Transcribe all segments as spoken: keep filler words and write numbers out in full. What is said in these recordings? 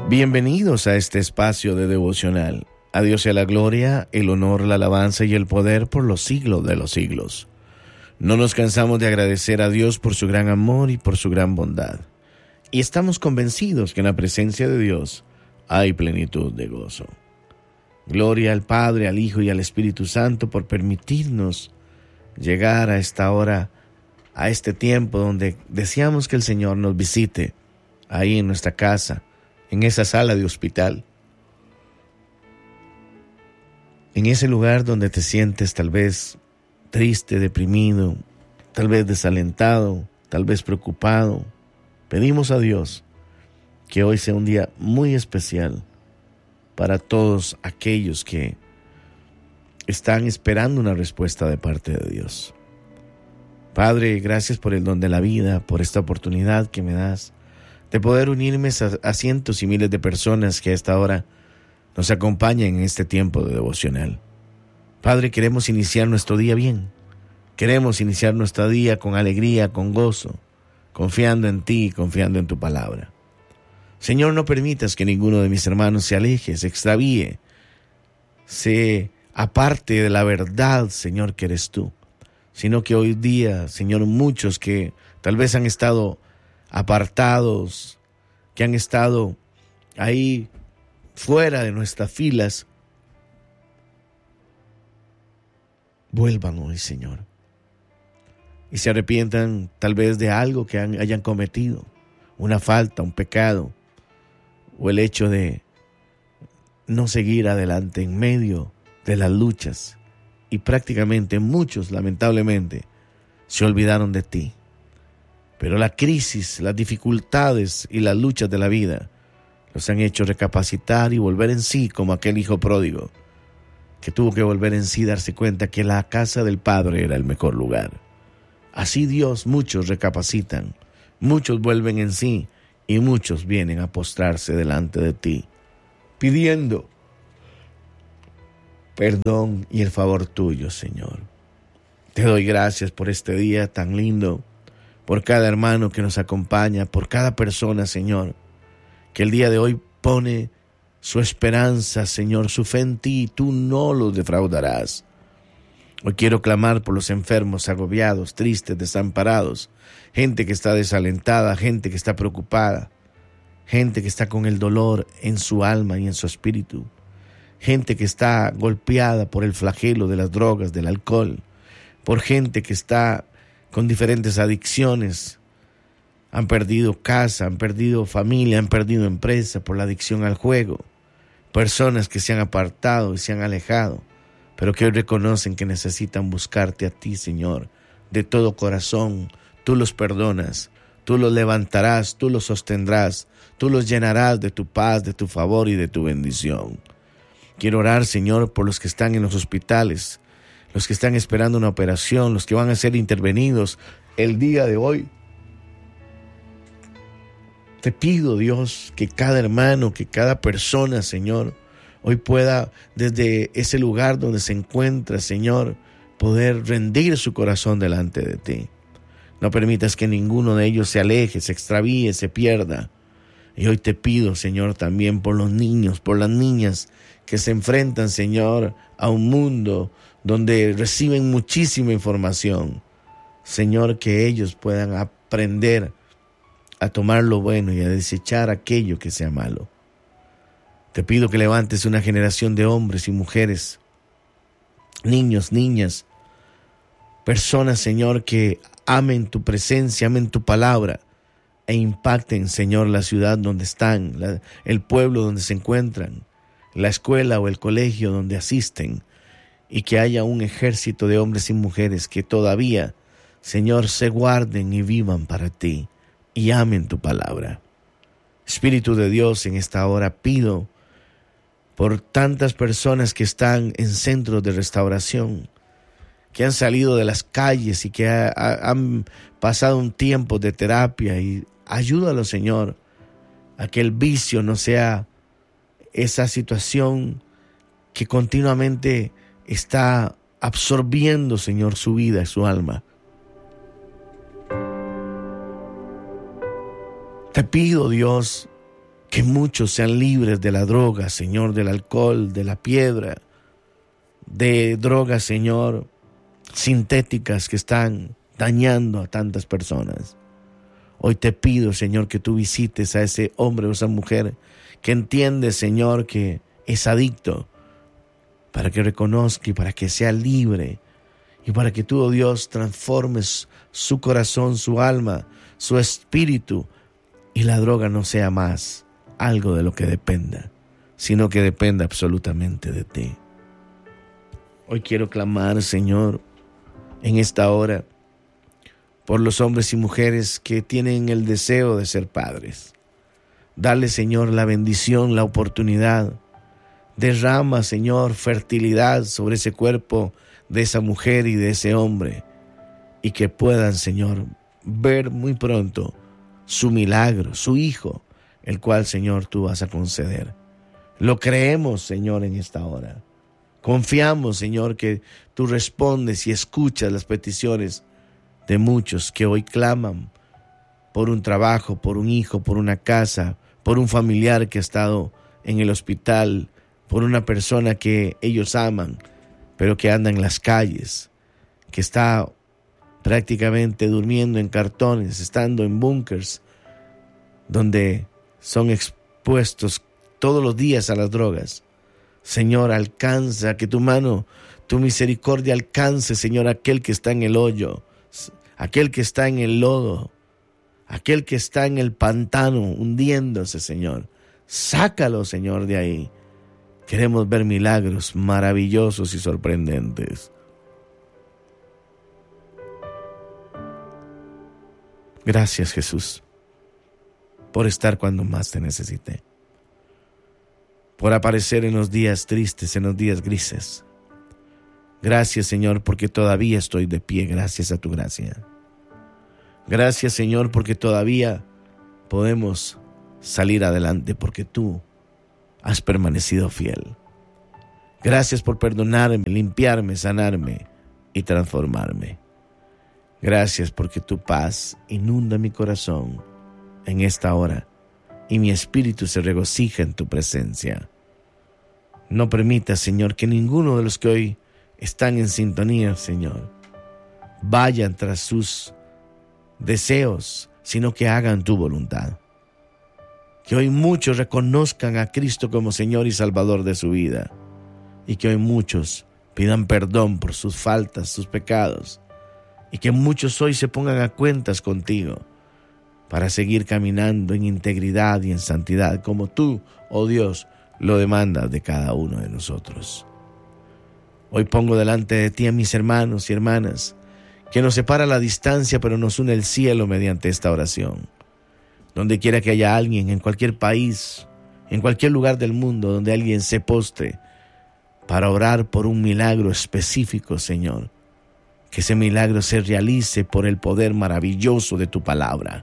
Bienvenidos a este espacio de devocional. A Dios sea la gloria, el honor, la alabanza y el poder por los siglos de los siglos. No nos cansamos de agradecer a Dios por su gran amor y por su gran bondad. Y estamos convencidos que en la presencia de Dios hay plenitud de gozo. Gloria al Padre, al Hijo y al Espíritu Santo por permitirnos llegar a esta hora, a este tiempo donde deseamos que el Señor nos visite, ahí en nuestra casa, en esa sala de hospital, en ese lugar donde te sientes tal vez triste, deprimido, tal vez desalentado, tal vez preocupado. Pedimos a Dios que hoy sea un día muy especial para todos aquellos que están esperando una respuesta de parte de Dios. Padre, gracias por el don de la vida, por esta oportunidad que me das de poder unirme a, a cientos y miles de personas que a esta hora nos acompañan en este tiempo de devocional. Padre, queremos iniciar nuestro día bien. Queremos iniciar nuestro día con alegría, con gozo, confiando en ti, confiando en tu palabra. Señor, no permitas que ninguno de mis hermanos se aleje, se extravíe, se aparte de la verdad, Señor, que eres tú. Sino que hoy día, Señor, muchos que tal vez han estado apartados, que han estado ahí fuera de nuestras filas, vuelvan hoy, Señor, y se arrepientan tal vez de algo que han, hayan cometido, una falta, un pecado, o el hecho de no seguir adelante en medio de las luchas. Y prácticamente muchos, lamentablemente, se olvidaron de ti. Pero la crisis, las dificultades y las luchas de la vida los han hecho recapacitar y volver en sí, como aquel hijo pródigo que tuvo que volver en sí y darse cuenta que la casa del Padre era el mejor lugar. Así Dios, muchos recapacitan, muchos vuelven en sí y muchos vienen a postrarse delante de ti, pidiendo perdón y el favor tuyo, Señor. Te doy gracias por este día tan lindo, por cada hermano que nos acompaña, por cada persona, Señor, que el día de hoy pone su esperanza, Señor, su fe en ti, y tú no los defraudarás. Hoy quiero clamar por los enfermos, agobiados, tristes, desamparados, gente que está desalentada, gente que está preocupada, gente que está con el dolor en su alma y en su espíritu, gente que está golpeada por el flagelo de las drogas, del alcohol, por gente que está con diferentes adicciones, han perdido casa, han perdido familia, han perdido empresa por la adicción al juego, personas que se han apartado y se han alejado, pero que hoy reconocen que necesitan buscarte a ti, Señor, de todo corazón. Tú los perdonas, tú los levantarás, tú los sostendrás, tú los llenarás de tu paz, de tu favor y de tu bendición. Quiero orar, Señor, por los que están en los hospitales, los que están esperando una operación, los que van a ser intervenidos el día de hoy. Te pido, Dios, que cada hermano, que cada persona, Señor, hoy pueda desde ese lugar donde se encuentra, Señor, poder rendir su corazón delante de ti. No permitas que ninguno de ellos se aleje, se extravíe, se pierda. Y hoy te pido, Señor, también por los niños, por las niñas que se enfrentan, Señor, a un mundo donde reciben muchísima información. Señor, que ellos puedan aprender a tomar lo bueno y a desechar aquello que sea malo. Te pido que levantes una generación de hombres y mujeres, niños, niñas, personas, Señor, que amen tu presencia, amen tu palabra e impacten, Señor, la ciudad donde están, la, el pueblo donde se encuentran, la escuela o el colegio donde asisten, y que haya un ejército de hombres y mujeres que todavía, Señor, se guarden y vivan para ti y amen tu palabra. Espíritu de Dios, en esta hora pido por tantas personas que están en centros de restauración, que han salido de las calles y que ha, ha, han pasado un tiempo de terapia, y ayúdalo, Señor, a que el vicio no sea esa situación que continuamente está absorbiendo, Señor, su vida y su alma. Te pido, Dios, Que muchos sean libres de la droga, Señor, del alcohol, de la piedra, de drogas, Señor, sintéticas que están dañando a tantas personas. Hoy te pido, Señor, que tú visites a ese hombre o esa mujer que entiende, Señor, que es adicto, para que reconozca y para que sea libre, y para que tú, oh Dios, transformes su corazón, su alma, su espíritu, y la droga no sea más algo de lo que dependa, sino que dependa absolutamente de ti. Hoy quiero clamar, Señor, en esta hora, por los hombres y mujeres que tienen el deseo de ser padres. Dale, Señor, la bendición, la oportunidad. Derrama, Señor, fertilidad sobre ese cuerpo de esa mujer y de ese hombre, y que puedan, Señor, ver muy pronto su milagro, su hijo, el cual, Señor, tú vas a conceder. Lo creemos, Señor, en esta hora. Confiamos, Señor, que tú respondes y escuchas las peticiones de muchos que hoy claman por un trabajo, por un hijo, por una casa, por un familiar que ha estado en el hospital, por una persona que ellos aman, pero que anda en las calles, que está prácticamente durmiendo en cartones, estando en búnkers, donde son expuestos todos los días a las drogas. Señor, alcanza, que tu mano, tu misericordia alcance, Señor, aquel que está en el hoyo, aquel que está en el lodo, aquel que está en el pantano hundiéndose, Señor. Sácalo, Señor, de ahí. Queremos ver milagros maravillosos y sorprendentes. Gracias, Jesús, por estar cuando más te necesité, por aparecer en los días tristes, en los días grises. Gracias, Señor, porque todavía estoy de pie gracias a tu gracia. Gracias, Señor, porque todavía podemos salir adelante porque tú has permanecido fiel. Gracias por perdonarme, limpiarme, sanarme y transformarme. Gracias porque tu paz inunda mi corazón en esta hora y mi espíritu se regocija en tu presencia. No permitas, Señor, que ninguno de los que hoy están en sintonía, Señor, vayan tras sus deseos, sino que hagan tu voluntad. Que hoy muchos reconozcan a Cristo como Señor y Salvador de su vida, y que hoy muchos pidan perdón por sus faltas, sus pecados, y que muchos hoy se pongan a cuentas contigo para seguir caminando en integridad y en santidad como tú, oh Dios, lo demandas de cada uno de nosotros. Hoy pongo delante de ti a mis hermanos y hermanas, que nos separa la distancia pero nos une el cielo mediante esta oración. Donde quiera que haya alguien, en cualquier país, en cualquier lugar del mundo donde alguien se postre para orar por un milagro específico, Señor, que ese milagro se realice por el poder maravilloso de tu palabra.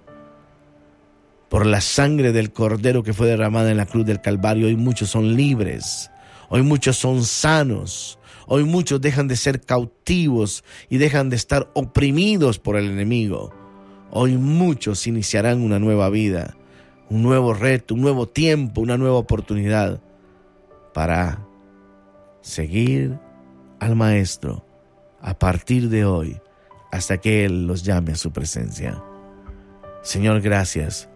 Por la sangre del Cordero que fue derramada en la cruz del Calvario, hoy muchos son libres, hoy muchos son sanos, hoy muchos dejan de ser cautivos y dejan de estar oprimidos por el enemigo. Hoy muchos iniciarán una nueva vida, un nuevo reto, un nuevo tiempo, una nueva oportunidad para seguir al Maestro a partir de hoy hasta que Él los llame a su presencia. Señor, gracias.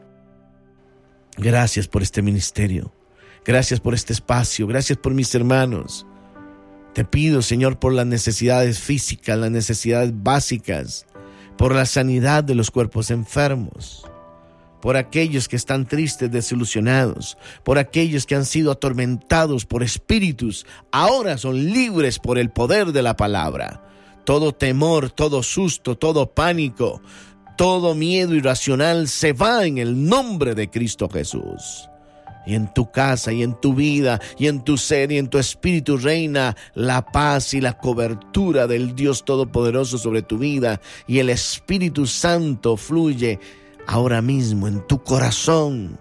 Gracias por este ministerio. Gracias por este espacio. Gracias por mis hermanos. Te pido, Señor, por las necesidades físicas, las necesidades básicas, por la sanidad de los cuerpos enfermos, por aquellos que están tristes, desilusionados, por aquellos que han sido atormentados por espíritus, ahora son libres por el poder de la palabra. Todo temor, todo susto, todo pánico, todo miedo irracional se va en el nombre de Cristo Jesús. Y en tu casa, y en tu vida, y en tu ser, y en tu espíritu reina la paz y la cobertura del Dios Todopoderoso sobre tu vida. Y el Espíritu Santo fluye ahora mismo en tu corazón.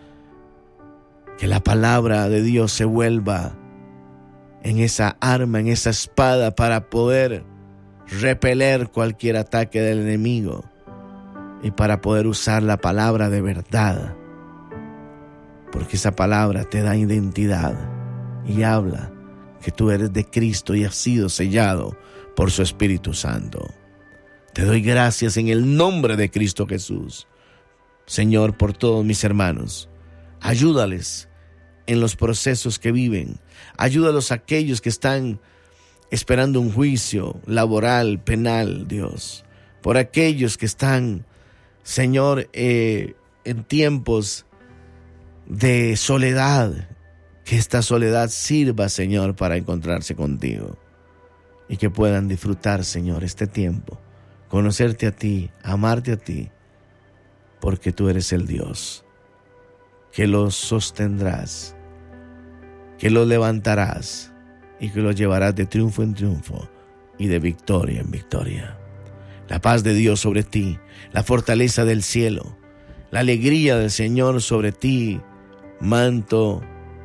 Que la palabra de Dios se vuelva en esa arma, en esa espada para poder repeler cualquier ataque del enemigo. Y para poder usar la palabra de verdad porque esa palabra te da identidad y habla que tú eres de Cristo y has sido sellado por su Espíritu Santo. Te doy gracias en el nombre de Cristo Jesús, Señor, por todos mis hermanos. Ayúdales en los procesos que viven. Ayúdalos a aquellos que están esperando un juicio laboral, penal, Dios. Por aquellos que están, Señor, eh, en tiempos de soledad. Que esta soledad sirva, Señor, para encontrarse contigo. Y que puedan disfrutar, Señor, este tiempo. Conocerte a ti, amarte a ti. Porque tú eres el Dios que los sostendrás, que los levantarás y que los llevarás de triunfo en triunfo y de victoria en victoria. La paz de Dios sobre ti, la fortaleza del cielo, la alegría del Señor sobre ti, manto,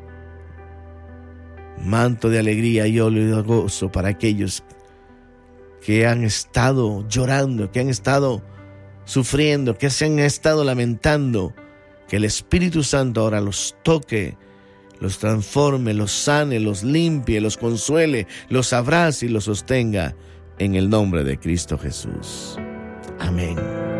manto de alegría y óleo de gozo para aquellos que han estado llorando, que han estado sufriendo, que se han estado lamentando. Que el Espíritu Santo ahora los toque, los transforme, los sane, los limpie, los consuele, los abrace y los sostenga en el nombre de Cristo Jesús. Amén.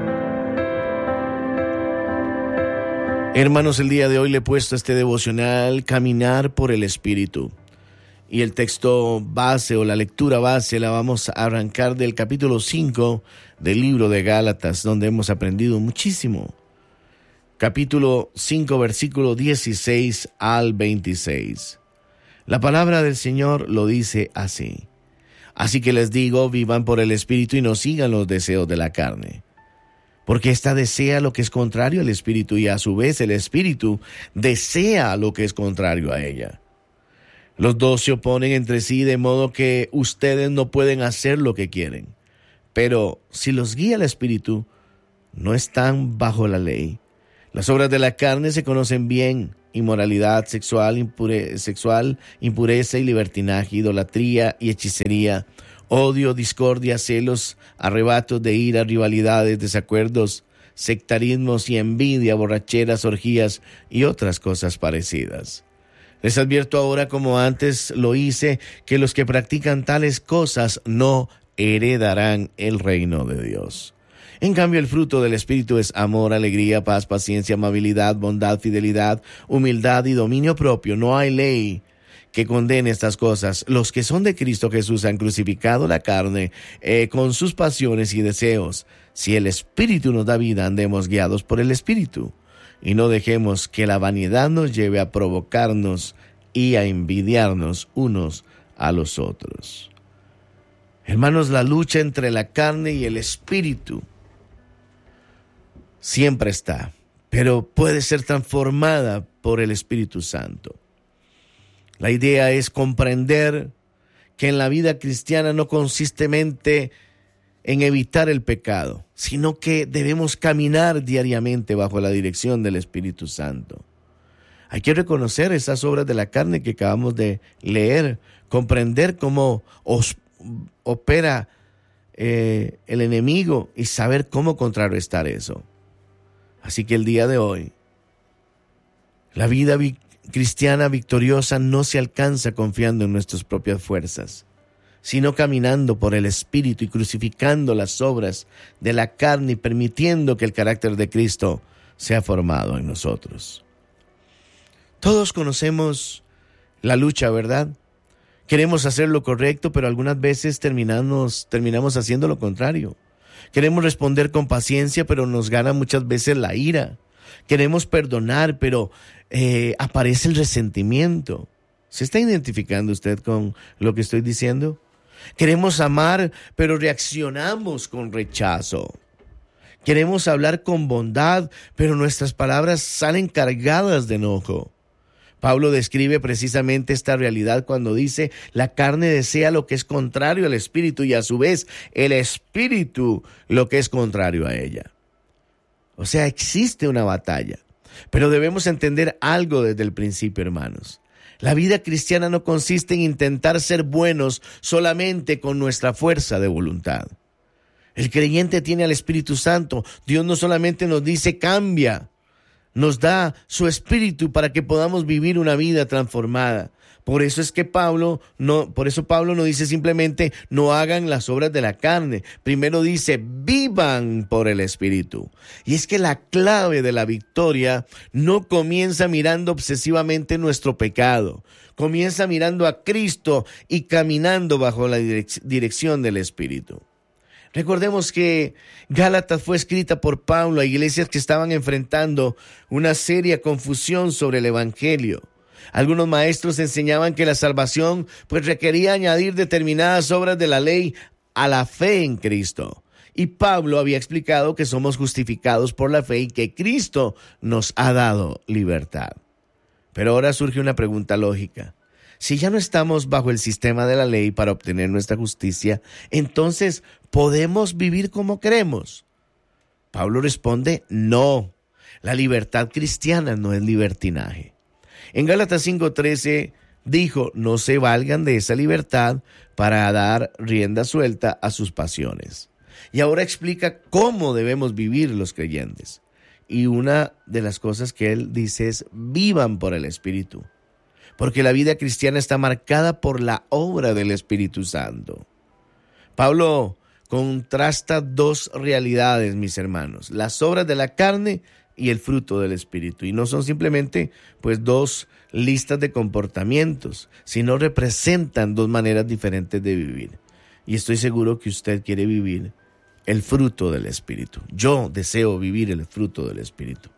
Hermanos, el día de hoy le he puesto este devocional, Caminar por el Espíritu. Y el texto base o la lectura base la vamos a arrancar del capítulo cinco del libro de Gálatas, donde hemos aprendido muchísimo. Capítulo cinco, versículo dieciséis al veintiséis. La palabra del Señor lo dice así. Así que les digo, vivan por el Espíritu y no sigan los deseos de la carne. Porque ésta desea lo que es contrario al Espíritu y a su vez el Espíritu desea lo que es contrario a ella. Los dos se oponen entre sí de modo que ustedes no pueden hacer lo que quieren. Pero si los guía el Espíritu, no están bajo la ley. Las obras de la carne se conocen bien: inmoralidad sexual, impure, sexual, impureza y libertinaje, idolatría y hechicería, odio, discordia, celos, arrebatos de ira, rivalidades, desacuerdos, sectarismos y envidia, borracheras, orgías y otras cosas parecidas. Les advierto ahora, como antes lo hice, que los que practican tales cosas no heredarán el reino de Dios. En cambio, el fruto del Espíritu es amor, alegría, paz, paciencia, amabilidad, bondad, fidelidad, humildad y dominio propio. No hay ley que condene estas cosas. Los que son de Cristo Jesús han crucificado la carne eh, con sus pasiones y deseos. Si el Espíritu nos da vida, andemos guiados por el Espíritu. Y no dejemos que la vanidad nos lleve a provocarnos y a envidiarnos unos a los otros. Hermanos, la lucha entre la carne y el Espíritu siempre está, pero puede ser transformada por el Espíritu Santo. La idea es comprender que en la vida cristiana no consistemente en evitar el pecado, sino que debemos caminar diariamente bajo la dirección del Espíritu Santo. Hay que reconocer esas obras de la carne que acabamos de leer, comprender cómo os, opera eh, el enemigo y saber cómo contrarrestar eso. Así que el día de hoy, la vida vi- cristiana victoriosa no se alcanza confiando en nuestras propias fuerzas, sino caminando por el Espíritu y crucificando las obras de la carne y permitiendo que el carácter de Cristo sea formado en nosotros. Todos conocemos la lucha, ¿verdad? Queremos hacer lo correcto, pero algunas veces terminamos, terminamos haciendo lo contrario. Queremos responder con paciencia, pero nos gana muchas veces la ira. Queremos perdonar, pero eh, aparece el resentimiento. ¿Se está identificando usted con lo que estoy diciendo? Queremos amar, pero reaccionamos con rechazo. Queremos hablar con bondad, pero nuestras palabras salen cargadas de enojo. Pablo describe precisamente esta realidad cuando dice: la carne desea lo que es contrario al Espíritu y a su vez el Espíritu lo que es contrario a ella. O sea, existe una batalla, pero debemos entender algo desde el principio, hermanos. La vida cristiana no consiste en intentar ser buenos solamente con nuestra fuerza de voluntad. El creyente tiene al Espíritu Santo. Dios no solamente nos dice cambia, nos da su espíritu para que podamos vivir una vida transformada. Por eso es que Pablo no, por eso Pablo no dice simplemente no hagan las obras de la carne. Primero dice vivan por el Espíritu. Y es que la clave de la victoria no comienza mirando obsesivamente nuestro pecado. Comienza mirando a Cristo y caminando bajo la direc- dirección del Espíritu. Recordemos que Gálatas fue escrita por Pablo a iglesias que estaban enfrentando una seria confusión sobre el Evangelio. Algunos maestros enseñaban que la salvación pues requería añadir determinadas obras de la ley a la fe en Cristo. Y Pablo había explicado que somos justificados por la fe y que Cristo nos ha dado libertad. Pero ahora surge una pregunta lógica. Si ya no estamos bajo el sistema de la ley para obtener nuestra justicia, entonces, ¿podemos vivir como queremos? Pablo responde, no. La libertad cristiana no es libertinaje. En Gálatas cinco trece dijo, no se valgan de esa libertad para dar rienda suelta a sus pasiones. Y ahora explica cómo debemos vivir los creyentes. Y una de las cosas que él dice es, vivan por el Espíritu. Porque la vida cristiana está marcada por la obra del Espíritu Santo. Pablo contrasta dos realidades, mis hermanos, las obras de la carne y el fruto del Espíritu. Y no son simplemente pues dos listas de comportamientos, sino representan dos maneras diferentes de vivir. Y estoy seguro que usted quiere vivir el fruto del Espíritu. Yo deseo vivir el fruto del Espíritu.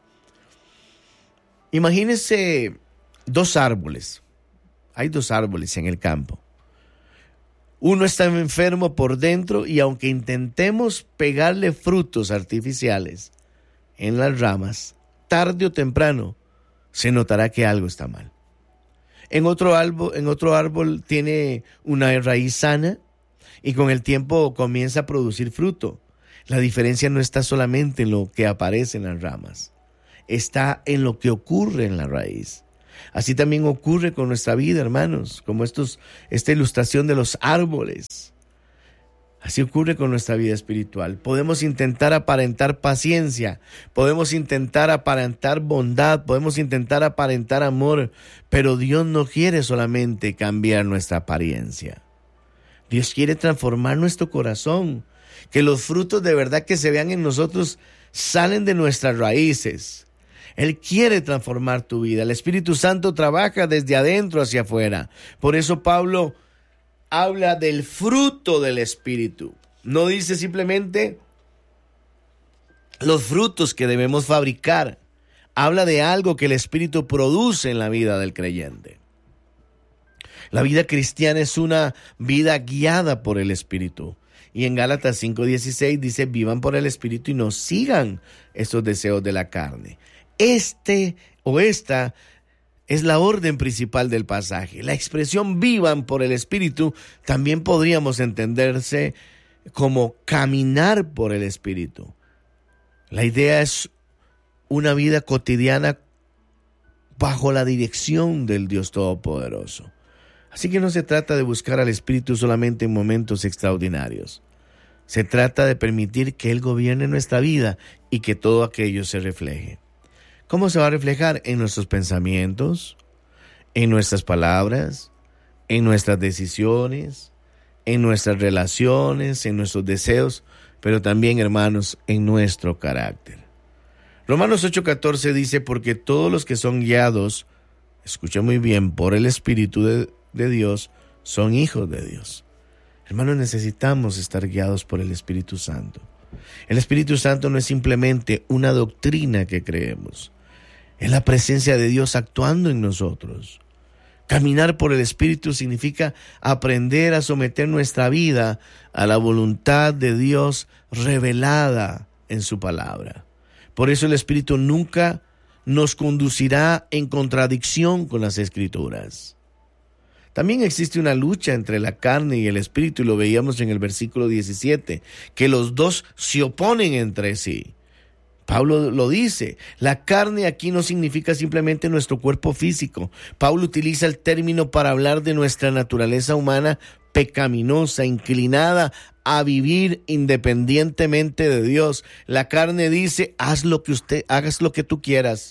Imagínese dos árboles. Hay dos árboles en el campo. Uno está enfermo por dentro y aunque intentemos pegarle frutos artificiales en las ramas, tarde o temprano se notará que algo está mal. En otro árbol, en otro árbol tiene una raíz sana y con el tiempo comienza a producir fruto. La diferencia no está solamente en lo que aparece en las ramas, está en lo que ocurre en la raíz. Así también ocurre con nuestra vida, hermanos, como estos, esta ilustración de los árboles. Así ocurre con nuestra vida espiritual. Podemos intentar aparentar paciencia, podemos intentar aparentar bondad, podemos intentar aparentar amor, pero Dios no quiere solamente cambiar nuestra apariencia. Dios quiere transformar nuestro corazón, que los frutos de verdad que se vean en nosotros salen de nuestras raíces. Él quiere transformar tu vida. El Espíritu Santo trabaja desde adentro hacia afuera. Por eso Pablo habla del fruto del Espíritu. No dice simplemente los frutos que debemos fabricar. Habla de algo que el Espíritu produce en la vida del creyente. La vida cristiana es una vida guiada por el Espíritu. Y en Gálatas cinco dieciséis dice, vivan por el Espíritu y no sigan esos deseos de la carne. Este o esta es la orden principal del pasaje. La expresión vivan por el Espíritu también podríamos entenderse como caminar por el Espíritu. La idea es una vida cotidiana bajo la dirección del Dios Todopoderoso. Así que no se trata de buscar al Espíritu solamente en momentos extraordinarios. Se trata de permitir que Él gobierne nuestra vida y que todo aquello se refleje. ¿Cómo se va a reflejar? En nuestros pensamientos, en nuestras palabras, en nuestras decisiones, en nuestras relaciones, en nuestros deseos, pero también, hermanos, en nuestro carácter. Romanos ocho catorce dice, porque todos los que son guiados, escucha muy bien, por el Espíritu de, de Dios, son hijos de Dios. Hermanos, necesitamos estar guiados por el Espíritu Santo. El Espíritu Santo no es simplemente una doctrina que creemos. Es la presencia de Dios actuando en nosotros. Caminar por el Espíritu significa aprender a someter nuestra vida a la voluntad de Dios revelada en su palabra. Por eso el Espíritu nunca nos conducirá en contradicción con las Escrituras. También existe una lucha entre la carne y el Espíritu, y lo veíamos en el versículo diecisiete, que los dos se oponen entre sí. Pablo lo dice, la carne aquí no significa simplemente nuestro cuerpo físico. Pablo utiliza el término para hablar de nuestra naturaleza humana pecaminosa, inclinada a vivir independientemente de Dios. La carne dice, haz lo que usted, hagas lo que tú quieras.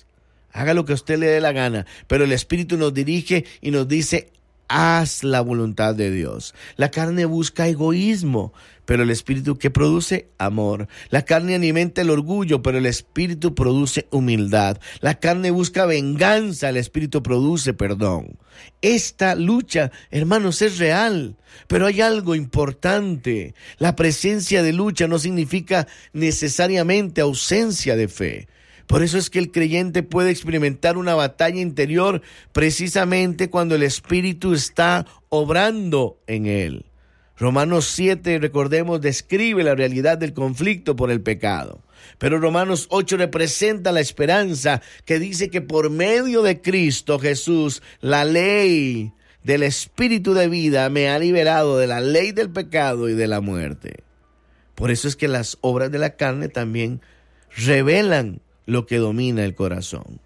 Haga lo que a usted le dé la gana, pero el Espíritu nos dirige y nos dice, haz la voluntad de Dios. La carne busca egoísmo, pero el Espíritu, ¿qué produce? Amor. La carne alimenta el orgullo, pero el Espíritu produce humildad. La carne busca venganza, el Espíritu produce perdón. Esta lucha, hermanos, es real, pero hay algo importante. La presencia de lucha no significa necesariamente ausencia de fe. Por eso es que el creyente puede experimentar una batalla interior precisamente cuando el Espíritu está obrando en él. Romanos siete, recordemos, describe la realidad del conflicto por el pecado. Pero Romanos ocho representa la esperanza que dice que por medio de Cristo Jesús, la ley del Espíritu de vida me ha liberado de la ley del pecado y de la muerte. Por eso es que las obras de la carne también revelan lo que domina el corazón.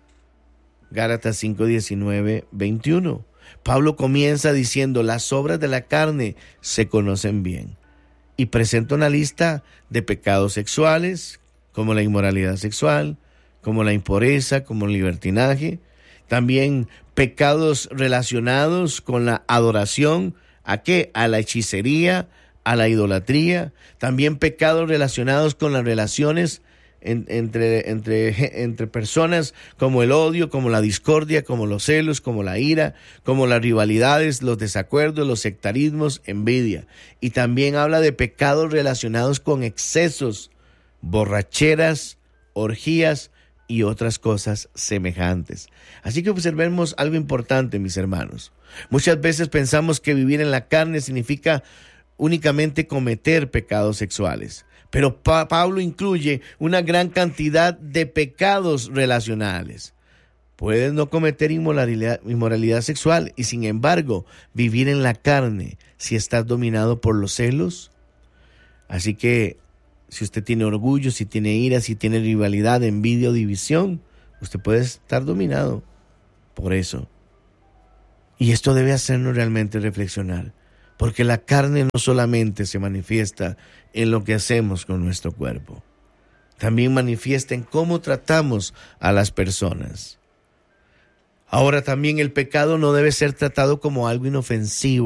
Gálatas cinco, diecinueve, veintiuno. Pablo comienza diciendo, las obras de la carne se conocen bien. Y presenta una lista de pecados sexuales, como la inmoralidad sexual, como la impureza, como el libertinaje. También pecados relacionados con la adoración, ¿a qué? A la hechicería, a la idolatría. También pecados relacionados con las relaciones Entre, entre, entre personas, como el odio, como la discordia, como los celos, como la ira, como las rivalidades, los desacuerdos, los sectarismos, envidia. Y también habla de pecados relacionados con excesos, borracheras, orgías y otras cosas semejantes. Así que observemos algo importante, mis hermanos. Muchas veces pensamos que vivir en la carne significa únicamente cometer pecados sexuales. Pero pa- Pablo incluye una gran cantidad de pecados relacionales. Puedes no cometer inmoralidad, inmoralidad sexual y sin embargo vivir en la carne si estás dominado por los celos. Así que si usted tiene orgullo, si tiene ira, si tiene rivalidad, envidia o división, usted puede estar dominado por eso. Y esto debe hacernos realmente reflexionar. Porque la carne no solamente se manifiesta en lo que hacemos con nuestro cuerpo, también manifiesta en cómo tratamos a las personas. Ahora también el pecado no debe ser tratado como algo inofensivo.